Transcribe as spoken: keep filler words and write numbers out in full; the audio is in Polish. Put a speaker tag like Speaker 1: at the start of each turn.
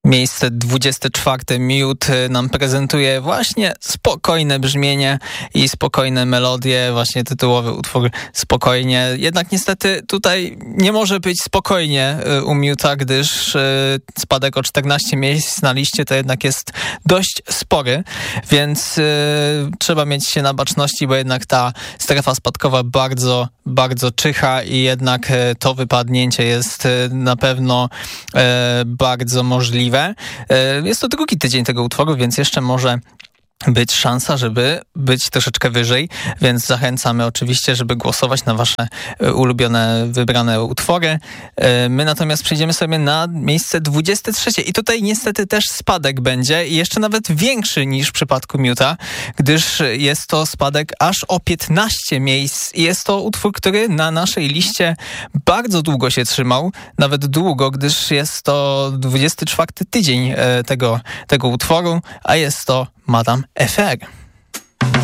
Speaker 1: Miejsce dwudzieste czwarte Miód nam prezentuje właśnie spokojne brzmienie i spokojne melodie, właśnie tytułowy utwór Spokojnie. Jednak niestety tutaj nie może być spokojnie u Mióda, gdyż spadek o czternaście miejsc na liście to jednak jest dość spory, więc trzeba mieć się na baczności, bo jednak ta strefa spadkowa bardzo, bardzo czyha i jednak to wypadnięcie jest na pewno bardzo możliwe. Jest to drugi tydzień tego utworu, więc jeszcze może być szansa, żeby być troszeczkę wyżej, więc zachęcamy oczywiście, żeby głosować na wasze ulubione, wybrane utwory. My natomiast przejdziemy sobie na miejsce dwudzieste trzecie i tutaj niestety też spadek będzie i jeszcze nawet większy niż w przypadku Mióda, gdyż jest to spadek aż o piętnaście miejsc i jest to utwór, który na naszej liście bardzo długo się trzymał, nawet długo, gdyż jest to dwudziesty czwarty tydzień tego, tego utworu, a jest to Madame F R.